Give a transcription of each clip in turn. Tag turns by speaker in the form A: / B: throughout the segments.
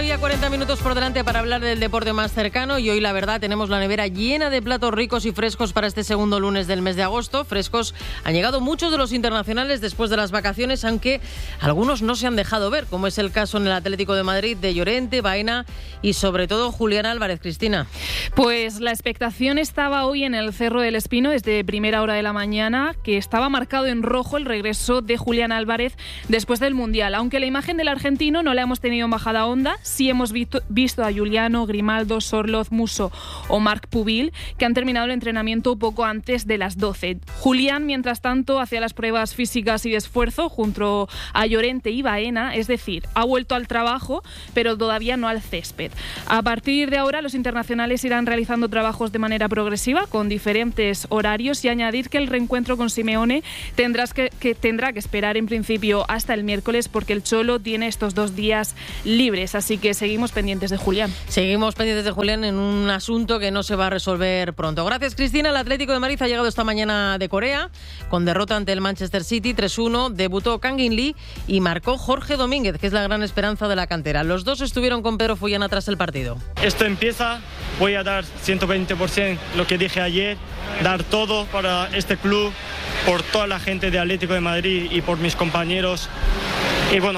A: todavía 40 minutos por delante para hablar del deporte más cercano y hoy la verdad tenemos la nevera llena de platos ricos y frescos para este segundo lunes del mes de agosto. Frescos han llegado muchos de los internacionales después de las vacaciones, aunque algunos no se han dejado ver, como es el caso en el Atlético de Madrid de Llorente, Baena y sobre todo Julián Álvarez. Cristina.
B: Pues la expectación estaba hoy en el Cerro del Espino desde primera hora de la mañana, que estaba marcado en rojo el regreso de Julián Álvarez después del Mundial. Aunque la imagen del argentino no la hemos tenido en bajada onda, sí hemos visto a Giuliano, Grimaldo, Sorloz, Musso o Marc Pubil, que han terminado el entrenamiento poco antes de las 12. Julián, mientras tanto, hacía las pruebas físicas y de esfuerzo junto a Llorente y Baena, es decir, ha vuelto al trabajo, pero todavía no al césped. A partir de ahora, los internacionales irán realizando trabajos de manera progresiva, con diferentes horarios, y añadir que el reencuentro con Simeone tendrá que esperar en principio hasta el miércoles, porque el Cholo tiene estos 2 días libres, así que seguimos pendientes de Julián.
A: Seguimos pendientes de Julián en un asunto que no se va a resolver pronto. Gracias, Cristina. El Atlético de Madrid ha llegado esta mañana de Corea con derrota ante el Manchester City 3-1. Debutó Kang In Lee y marcó Jorge Domínguez, que es la gran esperanza de la cantera. Los dos estuvieron con Pedro Fullana tras el partido.
C: Esto empieza, voy a dar 120% lo que dije ayer, dar todo para este club, por toda la gente de Atlético de Madrid y por mis compañeros. Y bueno,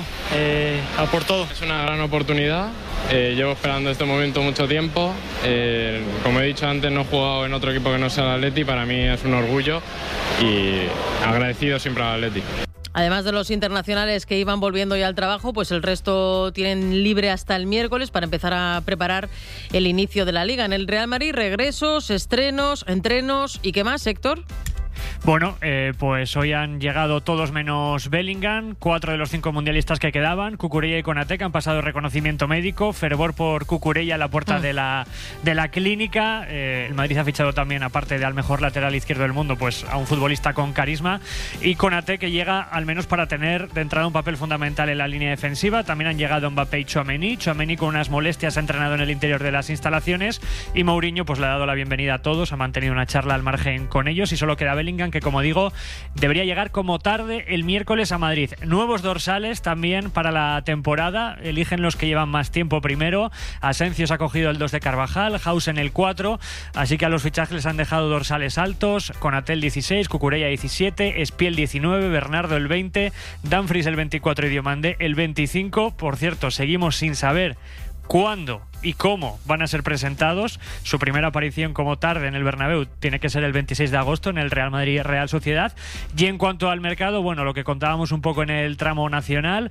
C: a por todo.
D: Es una gran oportunidad. Llevo esperando este momento mucho tiempo. Como he dicho antes, no he jugado en otro equipo que no sea el Atleti. Para mí es un orgullo y agradecido siempre al Atleti.
A: Además de los internacionales que iban volviendo ya al trabajo, pues el resto tienen libre hasta el miércoles para empezar a preparar el inicio de la Liga. En el Real Madrid, regresos, estrenos, entrenos y ¿qué más, Héctor?
E: Bueno, pues hoy han llegado todos menos Bellingham, 4 de los 5 mundialistas que quedaban. Cucurella y Konaté han pasado reconocimiento médico, fervor por Cucurella a la puerta de la clínica. El Madrid ha fichado también, aparte de al mejor lateral izquierdo del mundo, pues a un futbolista con carisma, y Konaté, que llega al menos para tener de entrada un papel fundamental en la línea defensiva. También han llegado Mbappé y Tchouaméni con unas molestias, ha entrenado en el interior de las instalaciones, y Mourinho pues le ha dado la bienvenida a todos, ha mantenido una charla al margen con ellos, y solo queda Bellingham, que como digo, debería llegar como tarde el miércoles a Madrid. Nuevos dorsales también para la temporada, eligen los que llevan más tiempo primero. Asensio se ha cogido el 2 de Carvajal, Hausen el 4, así que a los fichajes les han dejado dorsales altos: Konaté el 16, Cucurella 17, Espiel 19, Bernardo el 20, Dumfries el 24 y Diomandé el 25. Por cierto, seguimos sin saber cuándo y cómo van a ser presentados. Su primera aparición como tarde en el Bernabéu tiene que ser el 26 de agosto en el Real Madrid Real Sociedad. Y en cuanto al mercado, bueno, lo que contábamos un poco en el tramo nacional,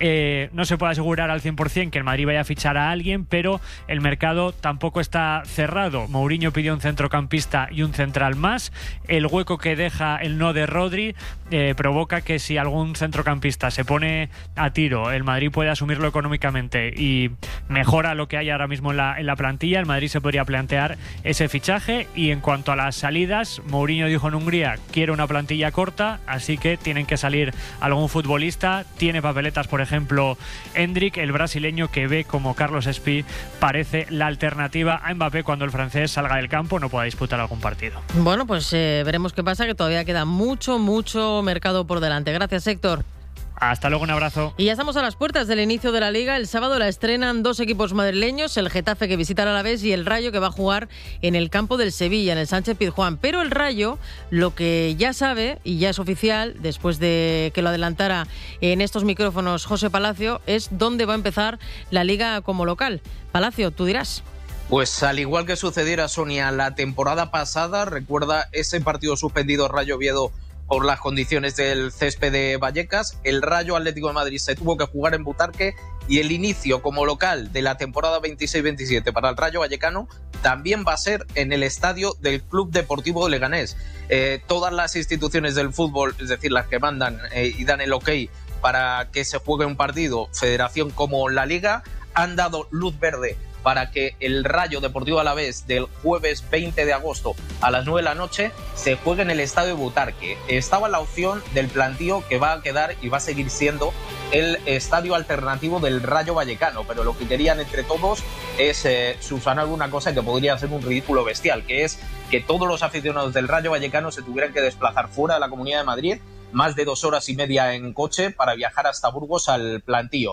E: no se puede asegurar al 100% que el Madrid vaya a fichar a alguien, pero el mercado tampoco está cerrado. Mourinho pidió un centrocampista y un central más. El hueco que deja el no de Rodri provoca que si algún centrocampista se pone a tiro, el Madrid puede asumirlo económicamente y mejora lo que hay ahora mismo en la plantilla. El Madrid se podría plantear ese fichaje. Y en cuanto a las salidas, Mourinho dijo en Hungría: quiero una plantilla corta, así que tienen que salir algún futbolista. Tiene papeletas, por ejemplo, Endrick, el brasileño, que ve como Carlos Espí parece la alternativa a Mbappé cuando el francés salga del campo, no pueda disputar algún partido.
A: Bueno, pues veremos qué pasa, que todavía queda mucho mercado por delante. Gracias, Héctor.
E: Hasta luego, un abrazo. Y
A: ya estamos a las puertas del inicio de la Liga. El sábado la estrenan 2 equipos madrileños: el Getafe, que visita al Alavés, y el Rayo, que va a jugar en el campo del Sevilla, en el Sánchez-Pizjuán. Pero el Rayo, lo que ya sabe y ya es oficial, después de que lo adelantara en estos micrófonos José Palacio, es dónde va a empezar la Liga como local. Palacio, tú dirás.
F: Pues al igual que sucediera, Sonia, la temporada pasada, recuerda ese partido suspendido Rayo Oviedo por las condiciones del césped de Vallecas. El Rayo Atlético de Madrid se tuvo que jugar en Butarque, y el inicio como local de la temporada 26-27 para el Rayo Vallecano también va a ser en el estadio del Club Deportivo Leganés. Todas las instituciones del fútbol, es decir, las que mandan y dan el ok para que se juegue un partido, Federación como la Liga, han dado luz verde para que el Rayo Deportivo Alavés del jueves 20 de agosto a las 9 de la noche se juegue en el estadio de Butarque. Estaba la opción del plantío que va a quedar y va a seguir siendo el estadio alternativo del Rayo Vallecano, pero lo que querían entre todos es subsanar una cosa que podría ser un ridículo bestial, que es que todos los aficionados del Rayo Vallecano se tuvieran que desplazar fuera de la Comunidad de Madrid, más de 2 horas y media en coche para viajar hasta Burgos al plantío.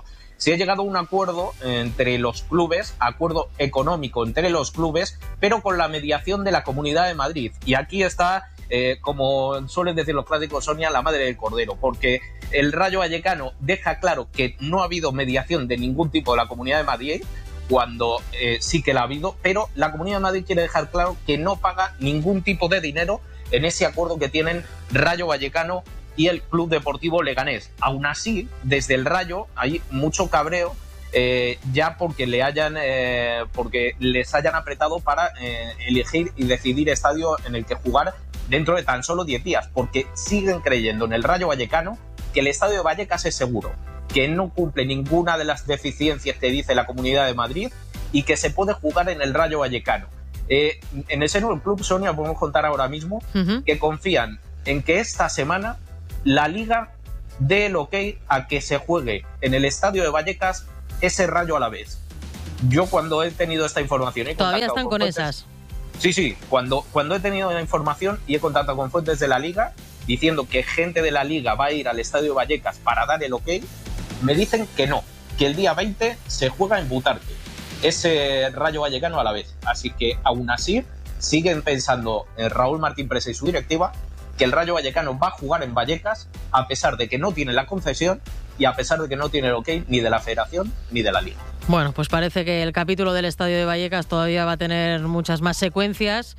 F: se ha llegado a un acuerdo entre los clubes, acuerdo económico entre los clubes, pero con la mediación de la Comunidad de Madrid. Y aquí está, como suelen decir los clásicos, Sonia, la madre del cordero, porque el Rayo Vallecano deja claro que no ha habido mediación de ningún tipo de la Comunidad de Madrid, cuando sí que la ha habido, pero la Comunidad de Madrid quiere dejar claro que no paga ningún tipo de dinero en ese acuerdo que tienen Rayo Vallecano y el Club Deportivo Leganés. Aún así, desde el Rayo hay mucho cabreo ya porque porque les hayan apretado para elegir y decidir estadio en el que jugar dentro de tan solo 10 días, porque siguen creyendo en el Rayo Vallecano que el estadio de Vallecas es seguro, que no cumple ninguna de las deficiencias que dice la Comunidad de Madrid y que se puede jugar en el Rayo Vallecano. En el seno del club, Sonia, podemos contar ahora mismo que confían en que esta semana la Liga dé el ok a que se juegue en el estadio de Vallecas ese Rayo Alavés. Yo cuando he tenido esta información...
A: Todavía están con esas.
F: Sí, cuando he tenido la información y he contactado con fuentes de la Liga diciendo que gente de la Liga va a ir al estadio de Vallecas para dar el ok, me dicen que no, que el día 20 se juega en Butarque, ese Rayo Vallecano a la vez. Así que aún así siguen pensando Raúl Martín Presa y su directiva que el Rayo Vallecano va a jugar en Vallecas a pesar de que no tiene la concesión y a pesar de que no tiene el ok ni de la Federación ni de la Liga.
A: Bueno, pues parece que el capítulo del Estadio de Vallecas todavía va a tener muchas más secuencias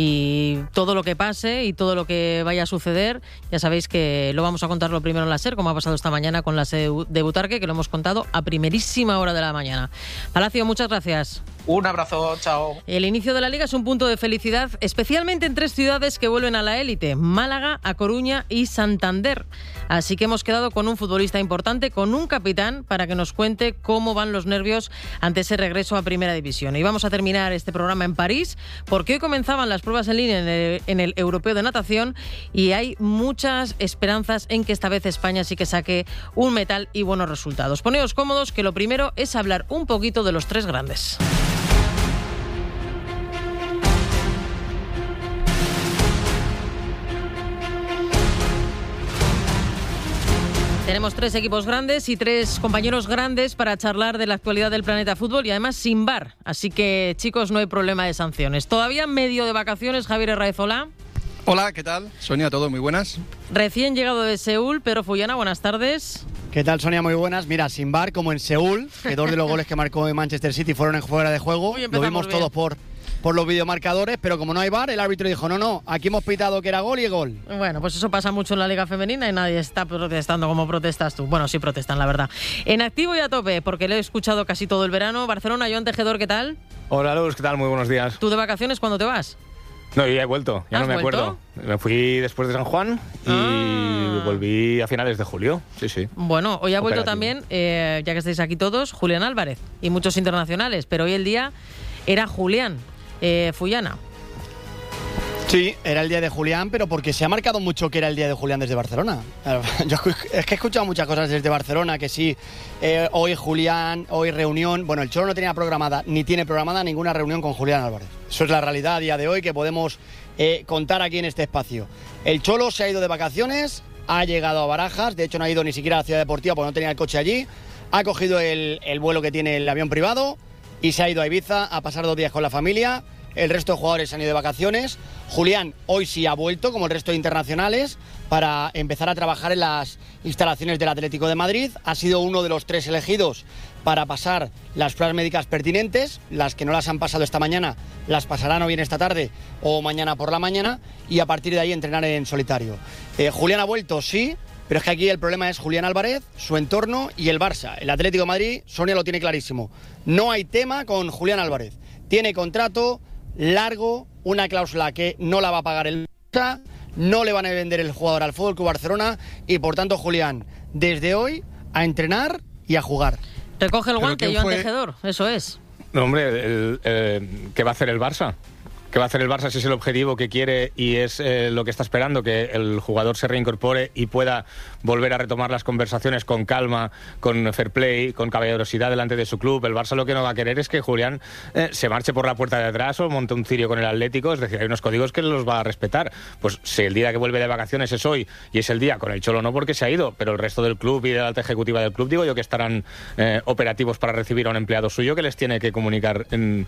A: y todo lo que pase y todo lo que vaya a suceder, ya sabéis que lo vamos a contar lo primero en la SER, como ha pasado esta mañana con la SER de Butarque, que lo hemos contado a primerísima hora de la mañana. Palacio, muchas gracias.
F: Un abrazo, chao.
A: El inicio de la Liga es un punto de felicidad, especialmente en 3 ciudades que vuelven a la élite: Málaga, A Coruña y Santander. Así que hemos quedado con un futbolista importante, con un capitán, para que nos cuente cómo van los nervios ante ese regreso a Primera División. Y vamos a terminar este programa en París, porque hoy comenzaban las pruebas en línea en el Europeo de Natación y hay muchas esperanzas en que esta vez España sí que saque un metal y buenos resultados. Poneos cómodos, que lo primero es hablar un poquito de los 3 grandes. Tenemos 3 equipos grandes y 3 compañeros grandes para charlar de la actualidad del planeta fútbol y además sin VAR. Así que, chicos, no hay problema de sanciones. Todavía medio de vacaciones, Javier Herráez, hola.
G: Hola, ¿qué tal? Sonia, todo muy buenas.
A: Recién llegado de Seúl, Pedro Fullana, buenas tardes.
H: ¿Qué tal, Sonia? Muy buenas. Mira, sin VAR, como en Seúl, que 2 de los goles que marcó en Manchester City fueron en fuera de juego. Lo vimos bien todos por los videomarcadores, pero como no hay VAR, el árbitro dijo, no, aquí hemos pitado que era gol y es gol. Bueno, pues eso pasa mucho en la Liga Femenina y nadie está protestando como protestas tú. Bueno, sí protestan, la verdad. En activo y a tope, porque lo he escuchado casi todo el verano. Barcelona, Joan Tejedor, ¿qué tal?
I: Hola, Luz, ¿qué tal? Muy buenos días.
A: ¿Tú de vacaciones cuándo te vas?
I: No, yo ya he vuelto, ya no me acuerdo. Me fui después de San Juan y volví a finales de julio, sí.
A: Bueno, hoy ha vuelto también, ya que estáis aquí todos, Julián Álvarez y muchos internacionales, pero hoy el día era Julián. Fullana.
H: Sí, era el día de Julián, pero porque se ha marcado mucho que era el día de Julián desde Barcelona. Yo es que he escuchado muchas cosas desde Barcelona, que sí, hoy Julián, hoy reunión. Bueno, el Cholo no tenía programada, ni tiene programada ninguna reunión con Julián Álvarez. Eso es la realidad a día de hoy que podemos contar aquí en este espacio. El Cholo se ha ido de vacaciones, ha llegado a Barajas, de hecho no ha ido ni siquiera a la Ciudad Deportiva porque no tenía el coche allí, ha cogido el vuelo que tiene el avión privado y se ha ido a Ibiza a pasar 2 días con la familia. El resto de jugadores se han ido de vacaciones. Julián hoy sí ha vuelto, como el resto de internacionales, para empezar a trabajar en las instalaciones del Atlético de Madrid. Ha sido uno de los 3 elegidos para pasar las pruebas médicas pertinentes. Las que no las han pasado esta mañana las pasarán o bien esta tarde o mañana por la mañana, y a partir de ahí entrenar en solitario. Julián ha vuelto, sí, pero es que aquí el problema es Julián Álvarez, su entorno y el Barça. El Atlético de Madrid, Sonia lo tiene clarísimo. No hay tema con Julián Álvarez. Tiene contrato largo, una cláusula que no la va a pagar el Barça, no le van a vender el jugador al FC Barcelona y por tanto, Julián, desde hoy a entrenar y a jugar.
A: Recoge el guante, Joan Tejedor, eso es.
I: No, hombre, ¿qué va a hacer el Barça? va a hacer el Barça si es el objetivo que quiere y es lo que está esperando, que el jugador se reincorpore y pueda volver a retomar las conversaciones con calma, con fair play, con caballerosidad delante de su club. El Barça lo que no va a querer es que Julián se marche por la puerta de atrás o monte un cirio con el Atlético. Es decir, hay unos códigos que los va a respetar. Pues si el día que vuelve de vacaciones es hoy y es el día, con el Cholo no porque se ha ido, pero el resto del club y de la alta ejecutiva del club, digo yo que estarán operativos para recibir a un empleado suyo que les tiene que comunicar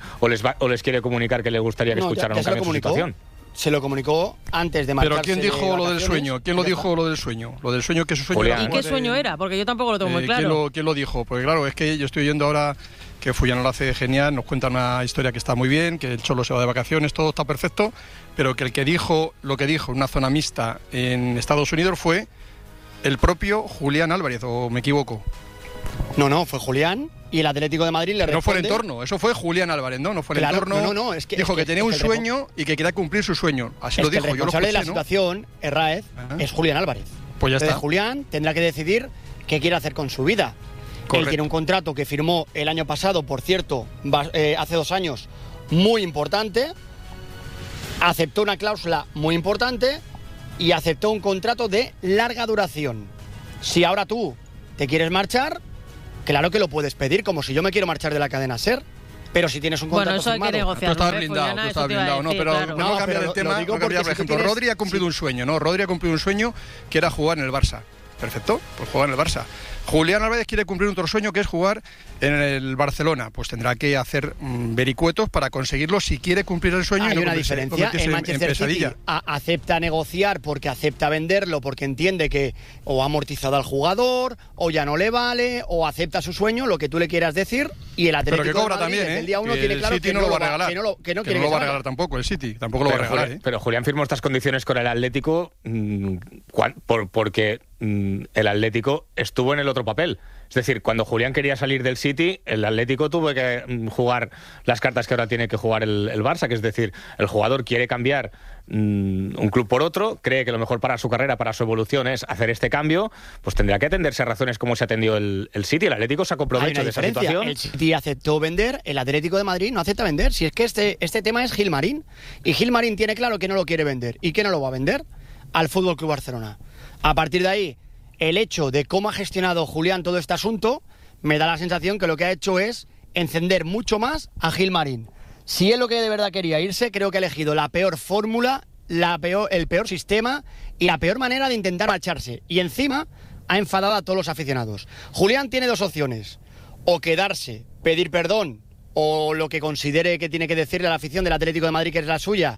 I: o les quiere comunicar que le gustaría que escucharan un cambio en su situación.
H: Se lo comunicó antes de marcharse.
G: ¿Pero quién dijo lo del sueño? ¿Quién lo dijo lo del sueño? Lo del sueño, que su sueño era...
A: ¿Y qué sueño era? Porque yo tampoco lo tengo muy claro.
G: ¿Quién lo dijo? Porque claro, es que yo estoy oyendo ahora que Fullano lo hace genial, nos cuenta una historia que está muy bien, que el Cholo se va de vacaciones, todo está perfecto, pero que el que dijo lo que dijo en una zona mixta en Estados Unidos fue el propio Julián Álvarez, ¿o me equivoco?
H: No, fue Julián y el Atlético de Madrid le responde...
G: No fue el entorno, eso fue Julián Álvarez, ¿no? Fue el entorno.
H: No,
G: dijo que tenía un sueño y que quería cumplir su sueño. Así lo dijo.
H: El responsable de la situación, Herráez, es Julián Álvarez.
G: Pues ya está.
H: Julián tendrá que decidir qué quiere hacer con su vida. Correcto. Él tiene un contrato que firmó el año pasado, por cierto, hace 2 años, muy importante. Aceptó una cláusula muy importante y aceptó un contrato de larga duración. Si ahora tú te quieres marchar, claro que lo puedes pedir, como si yo me quiero marchar de la cadena SER. Pero si tienes un contrato
A: firmado... Bueno, eso hay que negociarlo.
G: Tú estás blindado, no, pero claro. Vamos a cambiar el tema. Vamos a cambiar, por ejemplo, Rodri ha cumplido un sueño, ¿no? Rodri ha cumplido un sueño que era jugar en el Barça. Perfecto, pues jugar en el Barça. Julián Álvarez quiere cumplir otro sueño que es jugar en el Barcelona. Pues tendrá que hacer vericuetos para conseguirlo si quiere cumplir el sueño.
H: Hay una diferencia. El Manchester City acepta negociar porque acepta venderlo, porque entiende que o ha amortizado al jugador, o ya no le vale, o acepta su sueño, lo que tú le quieras decir. Y el Atlético
G: pero que cobra
H: de Madrid,
G: también,
H: el día 1 tiene claro
G: el City
H: que
G: no lo va a regalar.
H: Que no
G: lo va a regalar tampoco el City. Tampoco lo va a regalar.
I: Pero Julián firmó estas condiciones con el Atlético porque el Atlético estuvo en el otro papel. Es decir, cuando Julián quería salir del City, el Atlético tuvo que jugar las cartas que ahora tiene que jugar el Barça, que es decir, el jugador quiere cambiar un club por otro, cree que lo mejor para su carrera, para su evolución es hacer este cambio, pues tendrá que atenderse a razones como se atendió el City. El Atlético sacó provecho de esa situación.
H: El City aceptó vender, el Atlético de Madrid no acepta vender. Si es que este tema es Gilmarín, y Gilmarín tiene claro que no lo quiere vender. ¿Y que no lo va a vender? Al Fútbol Club Barcelona. A partir de ahí, el hecho de cómo ha gestionado Julián todo este asunto me da la sensación que lo que ha hecho es encender mucho más a Gilmarín. Si es lo que de verdad quería irse, creo que ha elegido la peor fórmula, el peor sistema y la peor manera de intentar marcharse. Y encima ha enfadado a todos los aficionados. Julián tiene 2 opciones: o quedarse, pedir perdón, o lo que considere que tiene que decirle a la afición del Atlético de Madrid que es la suya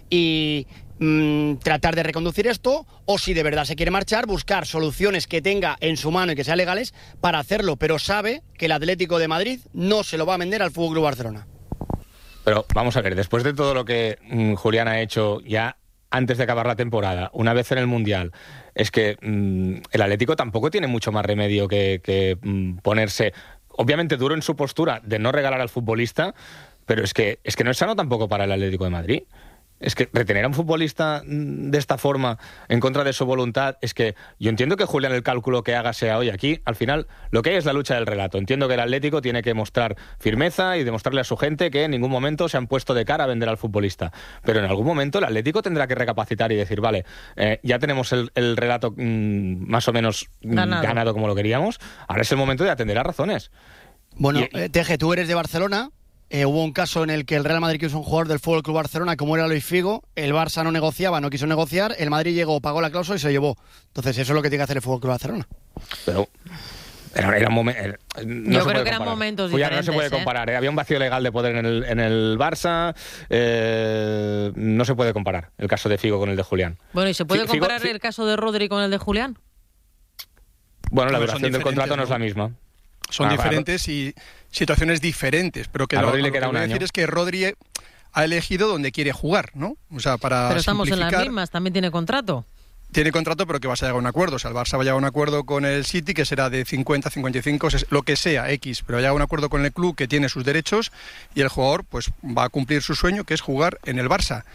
H: y tratar de reconducir esto, o si de verdad se quiere marchar, buscar soluciones que tenga en su mano y que sean legales para hacerlo, pero sabe que el Atlético de Madrid no se lo va a vender al FC Barcelona.
I: Pero vamos a ver, después de todo lo que Julián ha hecho ya antes de acabar la temporada, una vez en el Mundial, es que el Atlético tampoco tiene mucho más remedio que ponerse, obviamente duro en su postura de no regalar al futbolista, pero es que no es sano tampoco para el Atlético de Madrid. Es que retener a un futbolista de esta forma en contra de su voluntad, es que yo entiendo que Julián el cálculo que haga sea hoy aquí, al final lo que hay es la lucha del relato. Entiendo que el Atlético tiene que mostrar firmeza y demostrarle a su gente que en ningún momento se han puesto de cara a vender al futbolista, pero en algún momento el Atlético tendrá que recapacitar y decir, vale, ya tenemos el relato más o menos ganado como lo queríamos, ahora es el momento de atender a razones.
H: Bueno, Teje, tú eres de Barcelona. Hubo un caso en el que el Real Madrid quiso un jugador del FC Barcelona como era Luis Figo, el Barça no negociaba, no quiso negociar, el Madrid llegó, pagó la cláusula y se llevó. Entonces eso es lo que tiene que hacer el FC Barcelona.
I: Pero era un momento...
A: Yo creo que eran momentos diferentes.
I: No se puede comparar, había un vacío legal de poder en el Barça, no se puede comparar el caso de Figo con el de Julián.
A: Bueno, ¿y se puede comparar el caso de Rodri con el de Julián?
I: Bueno, la duración del contrato no es la misma.
G: Son diferentes y situaciones diferentes, pero que lo que quiero decir es que Rodri ha elegido donde quiere jugar, ¿no? O sea, para
A: pero estamos en las mismas, también tiene contrato.
G: Tiene contrato, pero que vas a llegar a un acuerdo. O sea, el Barça va a llegar a un acuerdo con el City, que será de 50, 55, lo que sea, X, pero va a llegar a un acuerdo con el club que tiene sus derechos y el jugador pues va a cumplir su sueño, que es jugar en el Barça.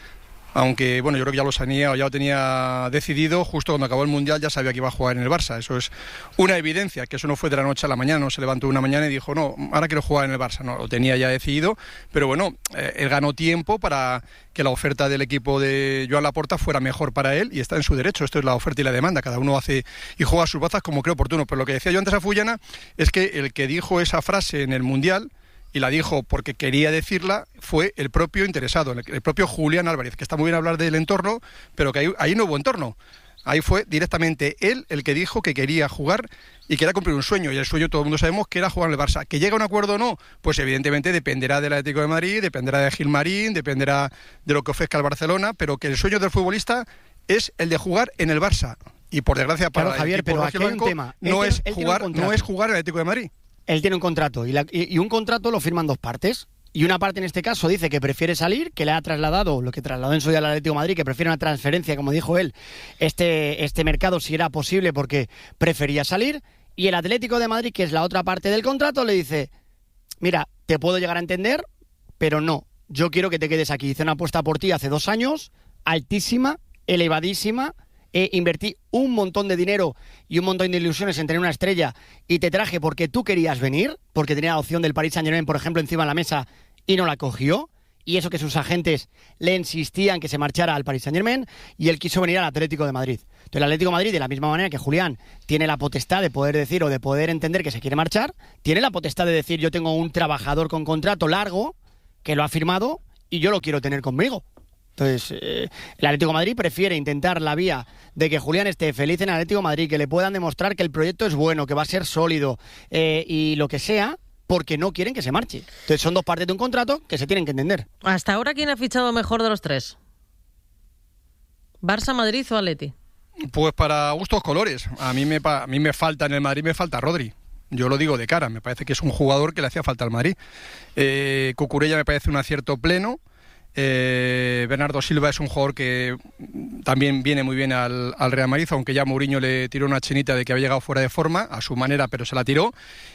G: Aunque, bueno, yo creo que ya lo sabía o ya lo tenía decidido, justo cuando acabó el Mundial ya sabía que iba a jugar en el Barça. Eso es una evidencia, que eso no fue de la noche a la mañana, no se levantó una mañana y dijo, no, ahora quiero jugar en el Barça. No, lo tenía ya decidido, pero bueno, él ganó tiempo para que la oferta del equipo de Joan Laporta fuera mejor para él y está en su derecho. Esto es la oferta y la demanda, cada uno hace y juega sus bazas como cree oportuno. Pero lo que decía yo antes a Fullana es que el que dijo esa frase en el Mundial, y la dijo porque quería decirla, fue el propio interesado, el propio Julián Álvarez, que está muy bien hablar del entorno, pero que ahí no hubo entorno. Ahí fue directamente él el que dijo que quería jugar y quería cumplir un sueño, y el sueño todo el mundo sabemos que era jugar en el Barça. ¿Que llega a un acuerdo o no? Pues evidentemente dependerá del Atlético de Madrid, dependerá de Gilmarín, dependerá de lo que ofrezca el Barcelona, pero que el sueño del futbolista es el de jugar en el Barça. Y por desgracia para
H: Javier,
G: el equipo rojiblanco, no es jugar en el Atlético de Madrid.
H: Él tiene un contrato y un contrato lo firman dos partes. Y una parte en este caso dice que prefiere salir, que le ha trasladado, lo que trasladó en su día al Atlético de Madrid, que prefiere una transferencia, como dijo él, este mercado si era posible porque prefería salir. Y el Atlético de Madrid, que es la otra parte del contrato, le dice, mira, te puedo llegar a entender, pero no, yo quiero que te quedes aquí. Hice una apuesta por ti hace 2 años, altísima, elevadísima. Invertí un montón de dinero y un montón de ilusiones en tener una estrella y te traje porque tú querías venir, porque tenía la opción del Paris Saint-Germain, por ejemplo, encima de la mesa y no la cogió, y eso que sus agentes le insistían que se marchara al Paris Saint-Germain y él quiso venir al Atlético de Madrid. Entonces el Atlético de Madrid, de la misma manera que Julián tiene la potestad de poder decir o de poder entender que se quiere marchar, tiene la potestad de decir yo tengo un trabajador con contrato largo que lo ha firmado y yo lo quiero tener conmigo. Entonces, el Atlético de Madrid prefiere intentar la vía de que Julián esté feliz en el Atlético de Madrid, que le puedan demostrar que el proyecto es bueno, que va a ser sólido y lo que sea, porque no quieren que se marche. Entonces, son dos partes de un contrato que se tienen que entender.
A: ¿Hasta ahora quién ha fichado mejor de los tres? ¿Barça, Madrid o Atleti?
G: Pues para gustos colores. A mí me falta en el Madrid, me falta Rodri. Yo lo digo de cara, me parece que es un jugador que le hacía falta al Madrid. Cucurella me parece un acierto pleno. Bernardo Silva es un jugador que también viene muy bien al Real Madrid, aunque ya Mourinho le tiró una chinita de que había llegado fuera de forma a su manera, pero se la tiró.